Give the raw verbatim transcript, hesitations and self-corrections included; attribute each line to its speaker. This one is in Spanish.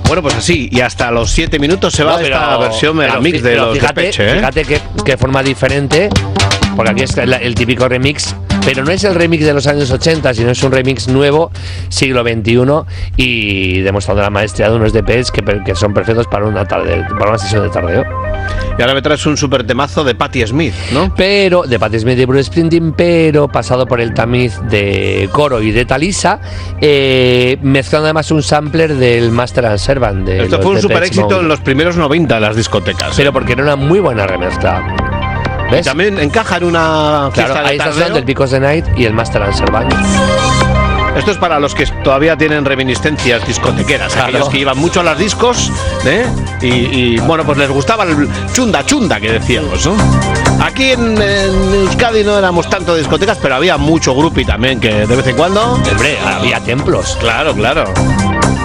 Speaker 1: Bueno, pues así, y hasta los siete minutos se va
Speaker 2: No, pero-
Speaker 1: esta versión megamix
Speaker 2: pero
Speaker 1: de los
Speaker 2: fíjate,
Speaker 1: Depeche, ¿eh?
Speaker 2: Fíjate que, que forma diferente, porque aquí es el, el típico remix, pero no es el remix de los años ochenta, sino es un remix nuevo, siglo veintiuno, y demostrando la maestría de unos Depeche que, que son perfectos para una tarde, para una sesión de tardeo.
Speaker 1: Y ahora me traes un super temazo de Patti Smith, ¿no?
Speaker 2: Pero, de Patti Smith y Bruce Springsteen, pero pasado por el tamiz de Coro y de Thalisa, eh, mezclando además un sampler del Master and Servant. De
Speaker 1: Esto
Speaker 2: los
Speaker 1: fue un
Speaker 2: Depeche
Speaker 1: super éxito
Speaker 2: Mode.
Speaker 1: en los primeros noventa en las discotecas.
Speaker 2: Pero porque era una muy buena remezcla. ¿Ves?
Speaker 1: También encaja en una fiesta
Speaker 2: Claro,
Speaker 1: de
Speaker 2: ahí está
Speaker 1: tardeo.
Speaker 2: sonando el Because the Night y el Master and Servant.
Speaker 1: Esto es para los que todavía tienen reminiscencias discotequeras,
Speaker 2: Claro.
Speaker 1: aquellos que iban mucho a las discos, ¿eh? y, y bueno, pues les gustaba el chunda chunda que decíamos, ¿no? Aquí en, en Euskadi no éramos tanto de discotecas, pero había mucho grupi también que de vez en cuando.
Speaker 2: Hombre, había templos.
Speaker 1: Claro, claro.